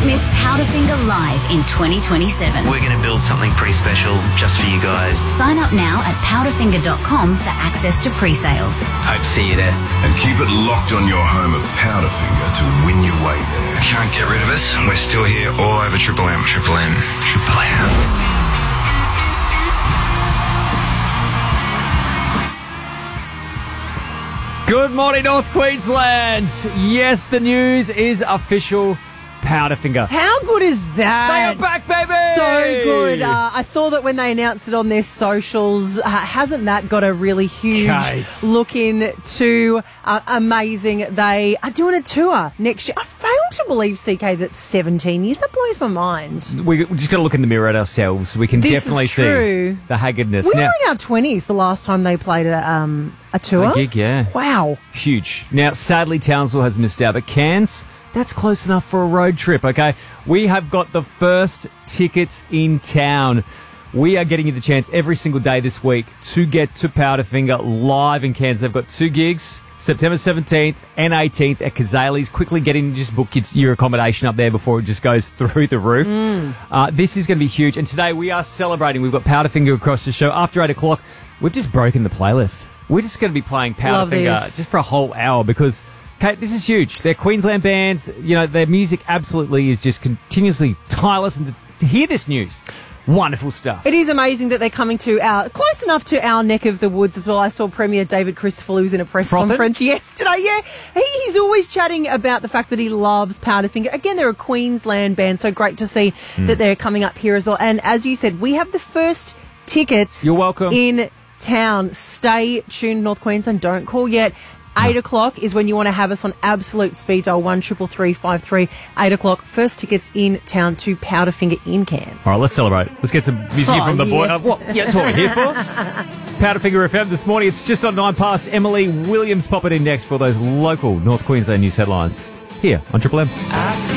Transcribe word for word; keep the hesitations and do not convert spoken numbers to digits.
miss Powderfinger live in twenty twenty-seven. We're going to build something pretty special just for you guys. Sign up now at powderfinger dot com for access to pre-sales. Hope to see you there. And keep it locked on your home of Powderfinger to win your way there. Can't get rid of us. We're still here all over Triple M. Triple M. Triple M. Good morning, North Queensland. Yes, the news is official. Powderfinger. How good is that? They are back, baby! So good. Uh, I saw that when they announced it on their socials. Uh, hasn't that got a really huge Kate. look into? Uh, amazing. They are doing a tour next year. I fail to believe, C K, that's seventeen years. That blows my mind. We just got to look in the mirror at ourselves. We can This definitely is true. see the haggardness. We now, were in our twenties the last time they played a, um, a tour. a gig, yeah. Wow. Huge. Now, sadly, Townsville has missed out, but Cairns, that's close enough for a road trip, okay? We have got the first tickets in town. We are getting you the chance every single day this week to get to Powderfinger live in Cairns. They've got two gigs, September seventeenth and eighteenth at Kazali's. Quickly get in and just book your, your accommodation up there before it just goes through the roof. Mm. Uh, this is going to be huge. And today we are celebrating. We've got Powderfinger across the show. After eight o'clock, we've just broken the playlist. We're just going to be playing Love Powderfinger this. just for a whole hour because... Kate, this is huge. They're Queensland bands. You know, their music absolutely is just continuously tireless. And to hear this news, wonderful stuff. It is amazing that they're coming to our, close enough to our neck of the woods as well. I saw Premier David Christopher, who was in a press Frothin? conference yesterday. Yeah, he, he's always chatting about the fact that he loves Powderfinger. Again, they're a Queensland band, so great to see Mm. that they're coming up here as well. And as you said, we have the first tickets. You're welcome. In town. Stay tuned, North Queensland. Don't call yet. Eight o'clock is when you want to have us on absolute speed dial one triple three five three. Eight o'clock. First tickets in town to Powderfinger in Cairns. All right, let's celebrate. Let's get some music Oh, from the boy. yeah. Uh, what? Yeah, that's what we're here for. Powderfinger F M this morning. It's just on nine past. Emily Williams popping in next for those local North Queensland news headlines here on Triple M.